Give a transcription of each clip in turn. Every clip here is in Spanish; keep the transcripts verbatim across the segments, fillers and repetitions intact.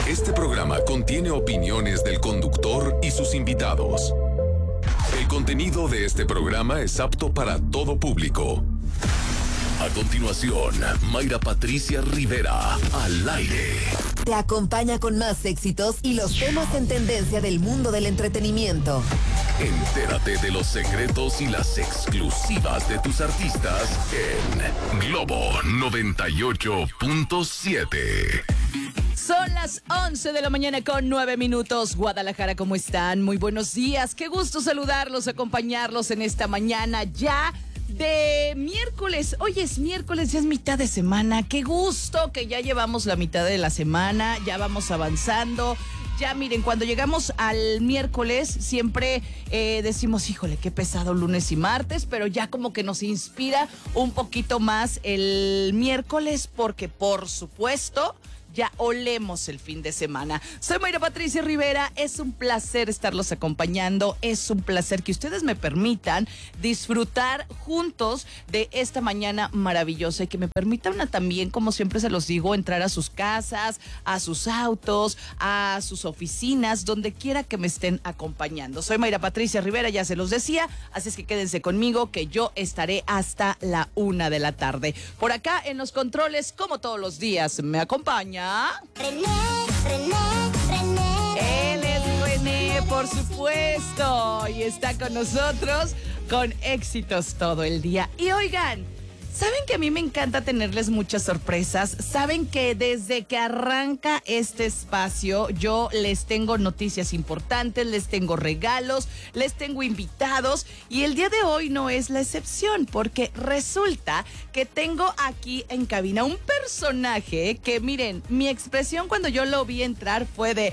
Este programa contiene opiniones del conductor y sus invitados. El contenido de este programa es apto para todo público. A continuación, Mayra Patricia Rivera, al aire. Te acompaña con más éxitos y los temas en tendencia del mundo del entretenimiento. Entérate de los secretos y las exclusivas de tus artistas en Globo noventa y ocho punto siete. Son las once de la mañana con nueve minutos. Guadalajara, ¿cómo están? Muy buenos días. Qué gusto saludarlos, acompañarlos en esta mañana ya de miércoles. Hoy es miércoles, ya es mitad de semana. Qué gusto que ya llevamos la mitad de la semana, ya vamos avanzando. Ya miren, cuando llegamos al miércoles siempre eh, decimos, híjole, qué pesado lunes y martes, pero ya como que nos inspira un poquito más el miércoles porque, por supuesto, ya olemos el fin de semana. Soy Mayra Patricia Rivera, es un placer estarlos acompañando, es un placer que ustedes me permitan disfrutar juntos de esta mañana maravillosa y que me permitan también, como siempre se los digo, entrar a sus casas, a sus autos, a sus oficinas, donde quiera que me estén acompañando. Soy Mayra Patricia Rivera, ya se los decía, así es que quédense conmigo que yo estaré hasta la una de la tarde. Por acá en los controles, como todos los días, me acompaña René, René, René. Él es René, por supuesto, y está con nosotros con éxitos todo el día. Y oigan, saben que a mí me encanta tenerles muchas sorpresas. Saben que desde que arranca este espacio yo les tengo noticias importantes, les tengo regalos, les tengo invitados y el día de hoy no es la excepción porque resulta que tengo aquí en cabina un personaje que miren, mi expresión cuando yo lo vi entrar fue de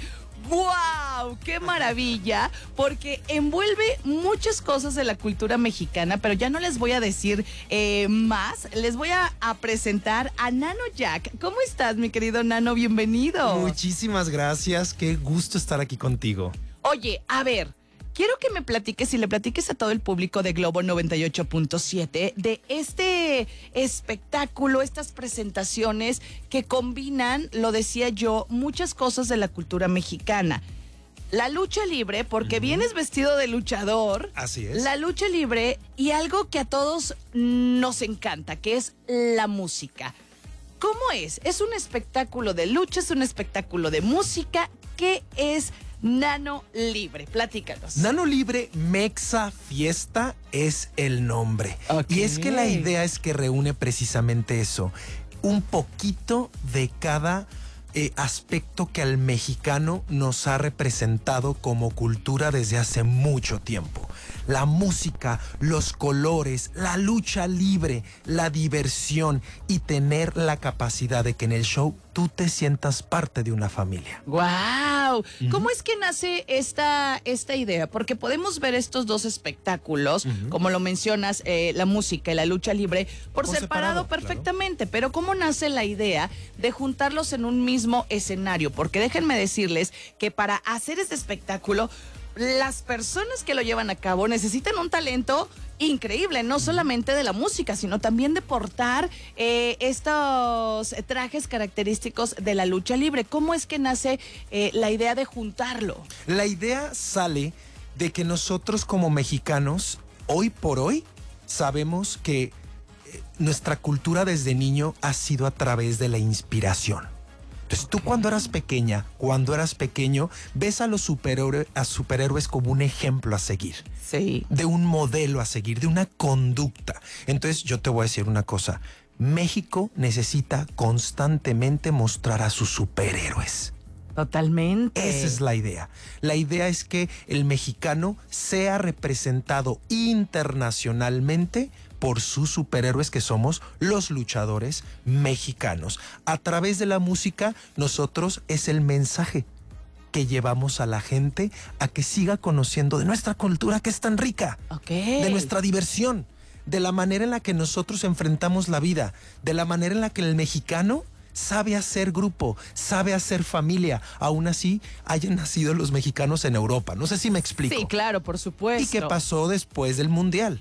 ¡wow! ¡Qué maravilla! Porque envuelve muchas cosas de la cultura mexicana, pero ya no les voy a decir eh, más. Les voy a, a presentar a Nano Jack. ¿Cómo estás, mi querido Nano? Bienvenido. Muchísimas gracias. Qué gusto estar aquí contigo. Oye, a ver, quiero que me platiques y le platiques a todo el público de Globo noventa y ocho punto siete de este espectáculo, estas presentaciones que combinan, lo decía yo, muchas cosas de la cultura mexicana. La lucha libre, porque uh-huh. vienes vestido de luchador. Así es. La lucha libre y algo que a todos nos encanta, que es la música. ¿Cómo es? ¿Es un espectáculo de lucha? ¿Es un espectáculo de música? ¿Qué es Nano Libre? Platícanos. Nano Libre Mexa Fiesta es el nombre. Okay. Y es que la idea es que reúne precisamente eso. Un poquito de cada eh, aspecto que al mexicano nos ha representado como cultura desde hace mucho tiempo. La música, los colores, la lucha libre, la diversión y tener la capacidad de que en el show tú te sientas parte de una familia. ¡Wow! Uh-huh. ¿Cómo es que nace esta, esta idea? Porque podemos ver estos dos espectáculos, uh-huh. como lo mencionas, eh, la música y la lucha libre, por, por separado, separado perfectamente. Claro. Pero ¿cómo nace la idea de juntarlos en un mismo escenario? Porque déjenme decirles que para hacer este espectáculo, las personas que lo llevan a cabo necesitan un talento increíble, no solamente de la música, sino también de portar eh, estos trajes característicos de la lucha libre. ¿Cómo es que nace eh, la idea de juntarlo? La idea sale de que nosotros como mexicanos, hoy por hoy, sabemos que eh, nuestra cultura desde niño ha sido a través de la inspiración. Entonces, tú cuando eras pequeña, cuando eras pequeño, ves a los superhéroes, a superhéroes como un ejemplo a seguir. Sí. De un modelo a seguir, de una conducta. Entonces, yo te voy a decir una cosa. México necesita constantemente mostrar a sus superhéroes. Totalmente. Esa es la idea. La idea es que el mexicano sea representado internacionalmente por sus superhéroes que somos los luchadores mexicanos. A través de la música, nosotros es el mensaje que llevamos a la gente a que siga conociendo de nuestra cultura que es tan rica, okay. de nuestra diversión, de la manera en la que nosotros enfrentamos la vida, de la manera en la que el mexicano sabe hacer grupo, sabe hacer familia. Aún así, hayan nacido los mexicanos en Europa. No sé si me explico. Sí, claro, por supuesto. ¿Y qué pasó después del Mundial?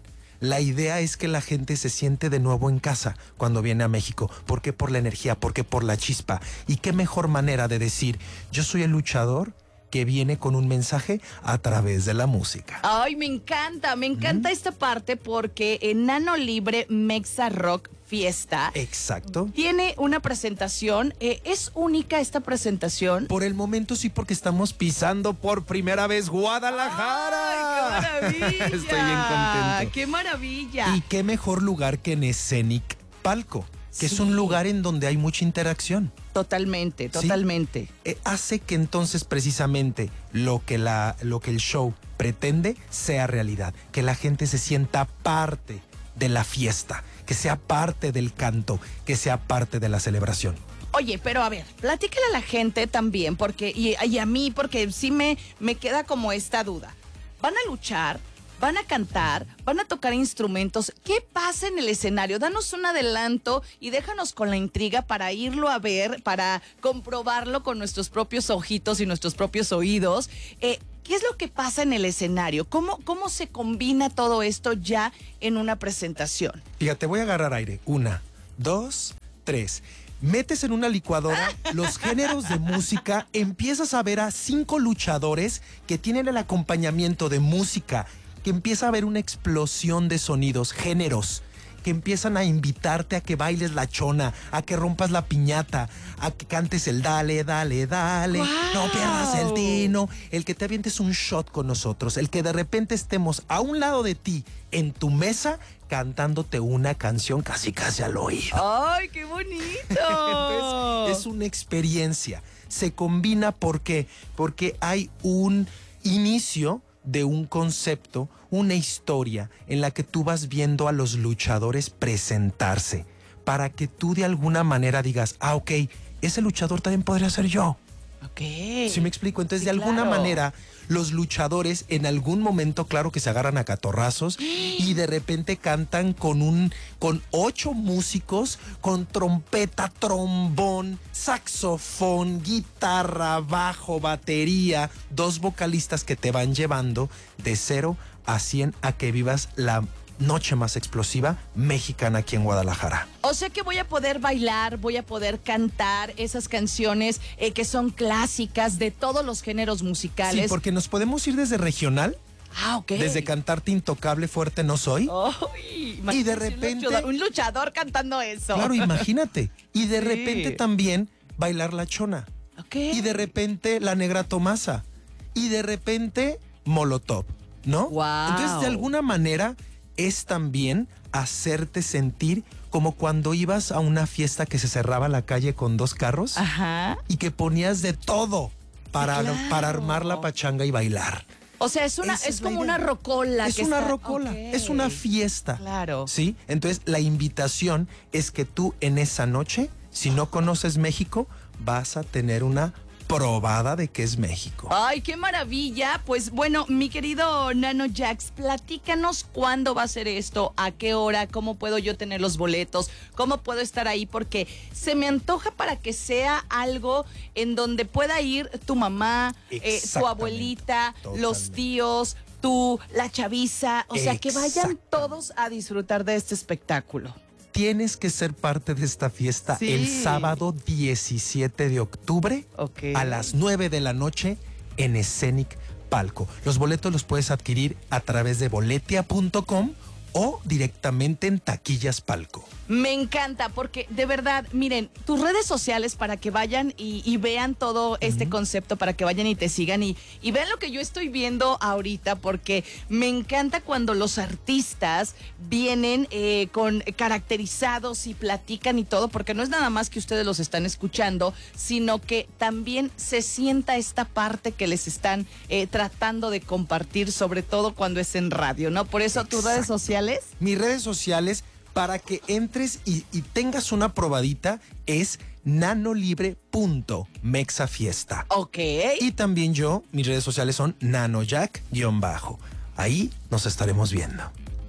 La idea es que la gente se siente de nuevo en casa cuando viene a México. ¿Por qué? Por la energía, ¿por qué? Por la chispa. Y qué mejor manera de decir, yo soy el luchador que viene con un mensaje a través de la música. Ay, me encanta, me encanta ¿Mm? esta parte porque en Nano Libre Mexa Rock Fiesta. Exacto. Tiene una presentación. Eh, ¿Es única esta presentación? Por el momento sí, porque estamos pisando por primera vez Guadalajara. ¡Ay, qué maravilla! Estoy bien contento. ¡Qué maravilla! Y qué mejor lugar que en Scenic Palco, que sí. es un lugar en donde hay mucha interacción. Totalmente, totalmente. ¿Sí? Eh, hace que entonces precisamente lo que, la, lo que el show pretende sea realidad, que la gente se sienta parte de la fiesta, que sea parte del canto, que sea parte de la celebración. Oye, pero a ver, platícale a la gente también, porque y, y a mí, porque sí me, me queda como esta duda. ¿Van a luchar? ¿Van a cantar? ¿Van a tocar instrumentos? ¿Qué pasa en el escenario? Danos un adelanto y déjanos con la intriga para irlo a ver, para comprobarlo con nuestros propios ojitos y nuestros propios oídos. Eh, ¿Qué es lo que pasa en el escenario? ¿Cómo, cómo se combina todo esto ya en una presentación? Fíjate, voy a agarrar aire. Una, dos, tres. Metes en una licuadora los géneros de música, empiezas a ver a cinco luchadores que tienen el acompañamiento de música, que empieza a haber una explosión de sonidos, géneros, que empiezan a invitarte a que bailes la chona, a que rompas la piñata, a que cantes el dale, dale, dale, ¡wow! No pierdas el tino, el que te avientes un shot con nosotros, el que de repente estemos a un lado de ti, en tu mesa, cantándote una canción casi casi al oído. ¡Ay, qué bonito! Entonces, es una experiencia. Se combina, ¿por qué? Porque hay un inicio de un concepto, una historia en la que tú vas viendo a los luchadores presentarse para que tú de alguna manera digas, ah, ok, ese luchador también podría ser yo. Ok. ¿Sí me explico? Entonces, Sí, de alguna claro. manera, los luchadores en algún momento, claro que se agarran a catorrazos y de repente cantan con un, con ocho músicos, con trompeta, trombón, saxofón, guitarra, bajo, batería, dos vocalistas que te van llevando de cero a cien a que vivas la noche más explosiva mexicana aquí en Guadalajara. O sea que voy a poder bailar, voy a poder cantar esas canciones eh, que son clásicas de todos los géneros musicales. Sí, porque nos podemos ir desde regional, Ah, ok. desde cantarte Intocable Fuerte No Soy. Ay, Y de imagínate repente- Un luchador, un luchador cantando eso. Claro, imagínate. Y de Sí. repente también bailar la chona. Ok. Y de repente la negra Tomasa. Y de repente Molotov, ¿no? Guau. Entonces, de alguna manera, es también hacerte sentir como cuando ibas a una fiesta que se cerraba la calle con dos carros Ajá. y que ponías de todo para, Claro. para armar la pachanga y bailar. O sea, es una, Esa es es la como idea. una rocola. Es que una está- rocola, Ok. es una fiesta. Claro. ¿Sí? Entonces, la invitación es que tú en esa noche, si no conoces México, vas a tener una probada de que es México. Ay, qué maravilla. Pues bueno, mi querido Nano Jax, platícanos cuándo va a ser esto, a qué hora, cómo puedo yo tener los boletos, cómo puedo estar ahí, porque se me antoja para que sea algo en donde pueda ir tu mamá, eh, tu Exactamente. abuelita, los Totalmente. tíos, tú, la chaviza, o sea, que vayan Exactamente. todos a disfrutar de este espectáculo. Tienes que ser parte de esta fiesta Sí. el sábado diecisiete de octubre Ok. a las nueve de la noche en Scenic Palco. Los boletos los puedes adquirir a través de boletia punto com o directamente en Taquillas Palco. Me encanta porque de verdad, miren, tus redes sociales para que vayan y, y vean todo este concepto, para que vayan y te sigan y, y vean lo que yo estoy viendo ahorita, porque me encanta cuando los artistas vienen eh, con caracterizados y platican y todo, porque no es nada más que ustedes los están escuchando, sino que también se sienta esta parte que les están eh, tratando de compartir, sobre todo cuando es en radio, ¿no? Por eso tus redes Exacto. sociales. Mis redes sociales, para que entres y, y tengas una probadita, es nanolibre punto mexafiesta. Ok. Y también yo, mis redes sociales son nanojack-bajo. Ahí nos estaremos viendo.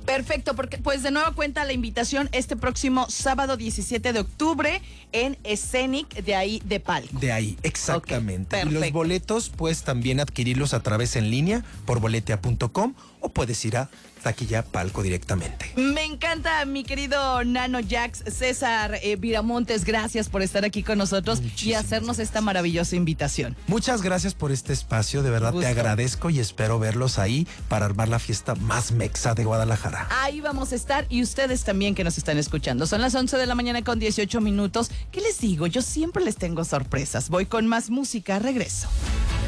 Perfecto, porque pues de nueva cuenta la invitación este próximo sábado diecisiete de octubre en Scenic, de ahí de Palco. De ahí, exactamente. Okay, y los boletos, pues también adquirirlos a través en línea por boletia punto com o puedes ir a Taquilla Palco directamente. Me encanta, mi querido Nano Jax, César eh, Viramontes, gracias por estar aquí con nosotros Muchísimas y hacernos gracias. esta maravillosa invitación. Muchas gracias por este espacio, de verdad Gusto. te agradezco y espero verlos ahí para armar la fiesta más mexa de Guadalajara. Ahí vamos a estar y ustedes también que nos están escuchando. Son las once de la mañana con dieciocho minutos. ¿Qué les digo? Yo siempre les tengo sorpresas. Voy con más música, regreso.